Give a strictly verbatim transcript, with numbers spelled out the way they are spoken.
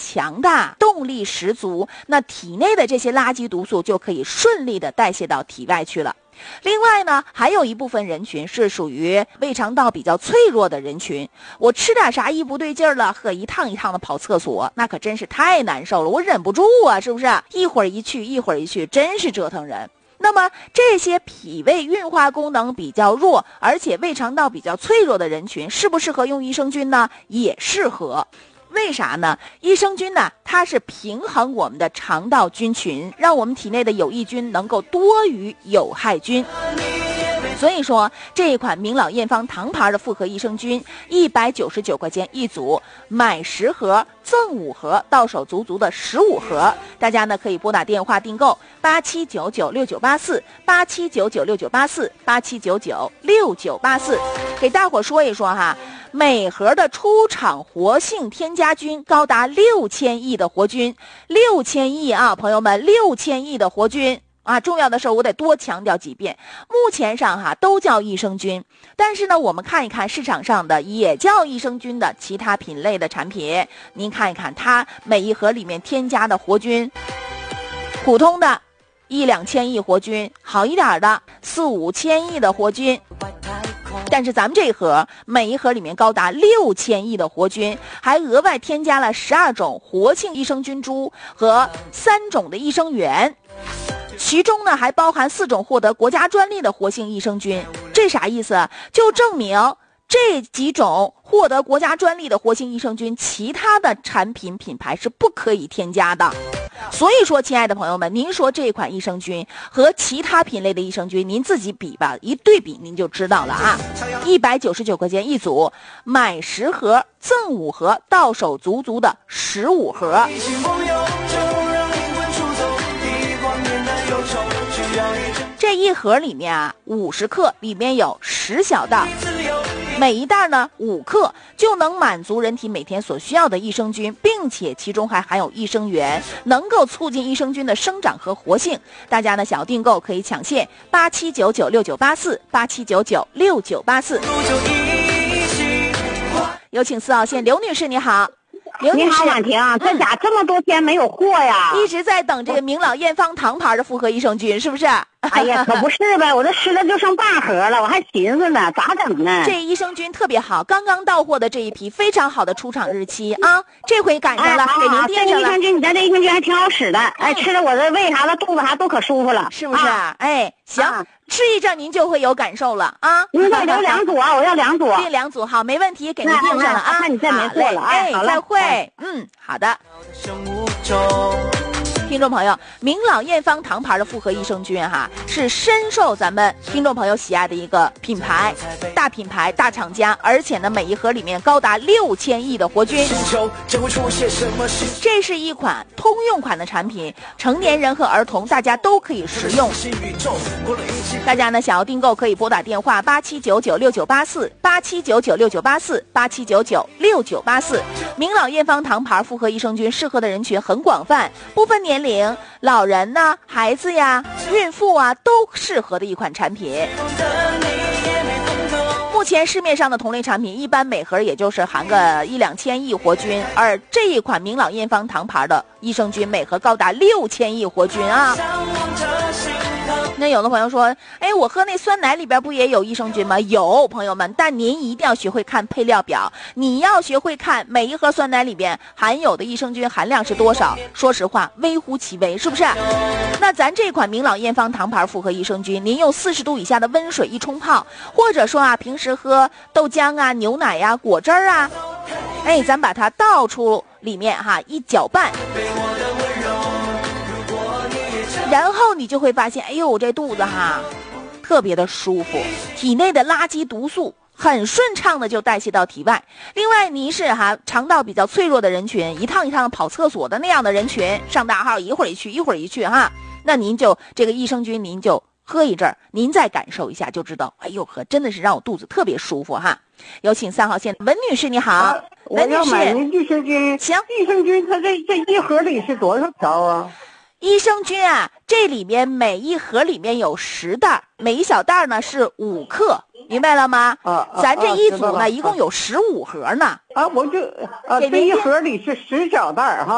强大，动力十足，那体内的这些垃圾毒素就可以顺利的代谢到体外去了。另外呢，还有一部分人群是属于胃肠道比较脆弱的人群，我吃点啥一不对劲儿了，呵，一趟一趟的跑厕所，那可真是太难受了，我忍不住啊，是不是？一会儿一去一会儿一去，真是折腾人。那么这些脾胃运化功能比较弱，而且胃肠道比较脆弱的人群，适不适合用益生菌呢？也适合。为啥呢？益生菌呢，它是平衡我们的肠道菌群，让我们体内的有益菌能够多于有害菌。所以说，这一款明老验方堂牌的复合益生菌，一百九十九块钱一组，买十盒赠五盒，到手足足的十五盒。大家呢可以拨打电话订购八七九九六九八四八七九九六九八四八七九九六九八四，给大伙说一说哈。每盒的出厂活性添加菌高达六千亿的活菌，六千亿啊，朋友们，六千亿的活菌啊！重要的是，我得多强调几遍，目前上哈都叫益生菌，但是呢，我们看一看市场上的也叫益生菌的其他品类的产品，您看一看它每一盒里面添加的活菌，普通的一两千亿活菌，好一点的四五千亿的活菌。但是咱们这一盒每一盒里面高达六千亿的活菌，还额外添加了十二种活性益生菌株和三种的益生元，其中呢还包含四种获得国家专利的活性益生菌。这啥意思？就证明这几种获得国家专利的活性益生菌，其他的产品品牌是不可以添加的。所以说，亲爱的朋友们，您说这款益生菌和其他品类的益生菌，您自己比吧，一对比您就知道了啊。一百九十九块钱一组，买十盒赠五盒，到手足足的十五盒。这一盒里面啊，五十克，里面有十小袋，每一袋呢五克，就能满足人体每天所需要的益生菌，并且其中还含有益生元，能够促进益生菌的生长和活性。大家呢想要订购可以抢现八七九九六九八四八七九九六九八四。有请四号线刘女士，你好。刘女士， 你好，婉婷，这家这么多天没有货呀？ 一直在等这个明老验方堂牌的复合益生菌，是不是？ 哎呀，可不是呗，我这吃了就剩半盒了，我还寻思呢，咋整呢？ 这益生菌特别好，刚刚到货的这一批非常好的出厂日期啊，这回赶上了， 哎、 给您垫上了。 这益生菌，你家这益生菌还挺好使的，哎，吃了我的胃啥的，肚子啥都可舒服了， 是不是？啊、哎，行、啊，吃一阵您就会有感受了啊。 您再留两组啊，我要两组。 订两组，好，没问题，给您订上了啊。 看你再没货了， 哎， 好嘞， 再会，哎、嗯，好的。听众朋友，明老验方堂牌的复合益生菌哈，是深受咱们听众朋友喜爱的一个品牌，大品牌大厂家，而且呢每一盒里面高达六千亿的活菌。这是一款通用款的产品，成年人和儿童大家都可以食用。大家呢想要订购可以拨打电话八七九九六九八四八七九九六九八四八七九九六九八四。明老验方堂牌复合益生菌适合的人群很广泛，不分年龄，老人呐、孩子呀、孕妇啊都适合的一款产品。目前市面上的同类产品一般每盒也就是含个一两千亿活菌，而这一款明老验方堂牌的益生菌每盒高达六千亿活菌啊。那有的朋友说，哎，我喝那酸奶里边不也有益生菌吗？有，朋友们，但您一定要学会看配料表，你要学会看每一盒酸奶里边含有的益生菌含量是多少。说实话，微乎其微，是不是？那咱这款明老验方堂牌复合益生菌，您用四十度以下的温水一冲泡，或者说啊，平时喝豆浆啊、牛奶呀、啊、果汁啊，哎，咱把它倒出里面哈，一搅拌。然后你就会发现，哎呦，这肚子哈特别的舒服，体内的垃圾毒素很顺畅的就代谢到体外。另外，您是哈肠道比较脆弱的人群，一趟一趟跑厕所的那样的人群，上大号一会儿一去一会儿一去哈，那您就这个益生菌您就喝一阵儿，您再感受一下就知道，哎呦呵，真的是让我肚子特别舒服哈。有请三号线文女士，你好。啊、 文女士，我要买那益生菌。 行， 益生菌它这这一盒里是多少条啊？ 益生菌啊，这里面每一盒里面有十袋，每一小袋呢是五克，明白了吗？ 啊， 咱这一组呢、啊、一共有十五盒呢。 啊，我就啊，这一盒里是十小袋哈。